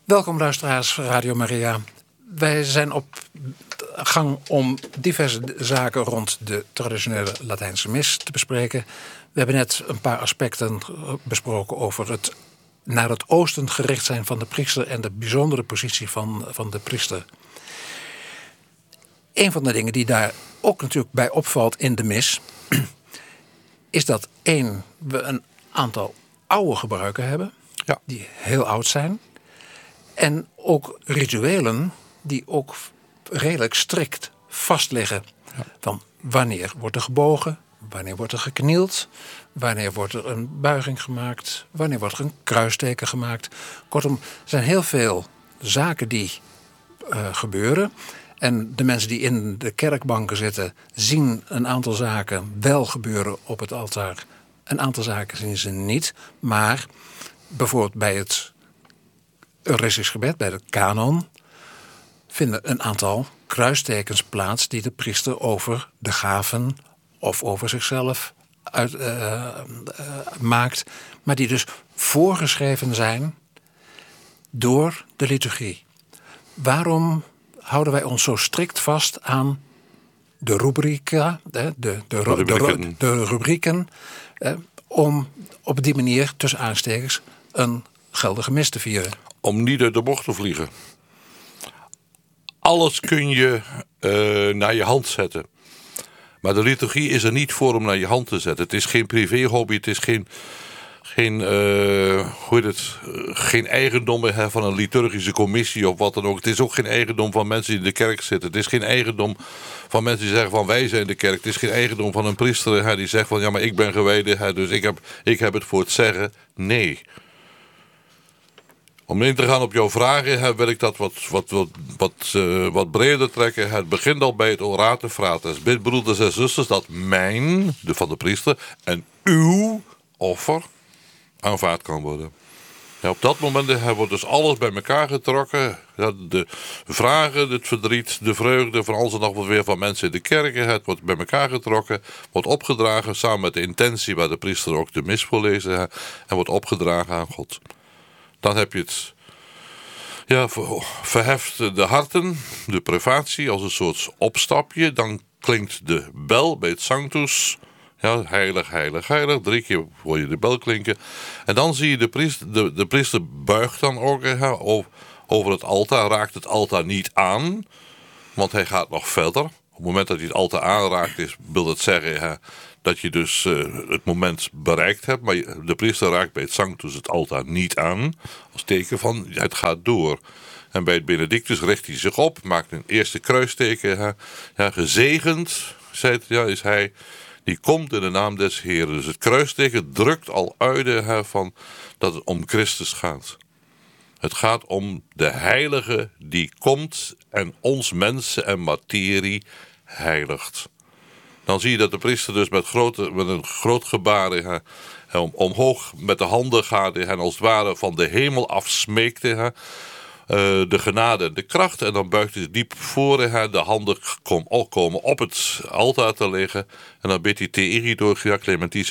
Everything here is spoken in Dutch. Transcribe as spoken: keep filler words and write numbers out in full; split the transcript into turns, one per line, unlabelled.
Welkom luisteraars Radio Maria. Wij zijn op gang om diverse zaken rond de traditionele Latijnse mis te bespreken. We hebben net een paar aspecten besproken over het naar het oosten gericht zijn van de priester en de bijzondere positie van, van de priester. Een van de dingen die daar ook natuurlijk bij opvalt in de mis is dat één, we een aantal oude gebruiken hebben, ja, die heel oud zijn. En ook rituelen die ook redelijk strikt vastliggen. Ja. Van wanneer wordt er gebogen, wanneer wordt er geknield, wanneer wordt er een buiging gemaakt, wanneer wordt er een kruisteken gemaakt. Kortom, er zijn heel veel zaken die uh, gebeuren. En de mensen die in de kerkbanken zitten zien een aantal zaken wel gebeuren op het altaar. Een aantal zaken zien ze niet. Maar bijvoorbeeld bij het Euristisch gebed, bij de kanon, vinden een aantal kruistekens plaats die de priester over de gaven of over zichzelf uit, uh, uh, maakt. Maar die dus voorgeschreven zijn door de liturgie. Waarom houden wij ons zo strikt vast aan de rubrica, de, de, de, rubrieken, de, de rubrieken eh, om op die manier tussen aanstekens een geldige mis te vieren?
Om niet uit de bocht te vliegen. Alles kun je uh, naar je hand zetten. Maar de liturgie is er niet voor om naar je hand te zetten. Het is geen privé-hobby, het is geen, geen, uh, hoe heet het, uh, geen eigendom meer van een liturgische commissie of wat dan ook. Het is ook geen eigendom van mensen die in de kerk zitten. Het is geen eigendom van mensen die zeggen van wij zijn de kerk. Het is geen eigendom van een priester hè, die zegt van ja maar ik ben gewijde, hè, dus ik heb, ik heb het voor het zeggen. Nee. Om in te gaan op jouw vragen hè, wil ik dat wat, wat, wat, wat, uh, wat breder trekken. Het begint al bij het orate fratres. Bid broeders en zusters dat mijn, de van de priester, en uw offer aanvaard kan worden. Ja, op dat moment hè, wordt dus alles bij elkaar getrokken. Ja, de vragen, het verdriet, de vreugde van alles en nog wat weer van mensen in de kerken. Het wordt bij elkaar getrokken, wordt opgedragen samen met de intentie waar de priester ook de mis voor lezen. Hè, en wordt opgedragen aan God. Dan heb je het, ja, verheft de harten, de privatie als een soort opstapje. Dan klinkt de bel bij het Sanctus. Ja, heilig, heilig, heilig. Drie keer hoor je de bel klinken. En dan zie je de priester, de, de priester buigt dan ook ja, over het altaar. Raakt het altaar niet aan, want hij gaat nog verder. Op het moment dat hij het altaar aanraakt is, wil dat zeggen ja, dat je dus uh, het moment bereikt hebt. Maar de priester raakt bij het Sanctus het altaar niet aan. Als teken van het gaat door. En bij het Benedictus richt hij zich op. Maakt een eerste kruisteken. Ja, ja, gezegend zei het, ja, is hij. Die komt in de naam des Heren. Dus het kruisteken drukt al uit hè, van dat het om Christus gaat. Het gaat om de heilige die komt en ons mensen en materie heiligt. Dan zie je dat de priester dus met, grote, met een groot gebaar hè, om, omhoog met de handen gaat en als het ware van de hemel afsmeekt hè, uh, de genade en de kracht. En dan buigt hij diep voor hè, de handen kom, komen op het altaar te liggen. En dan bidt hij te irido, ja, Clementice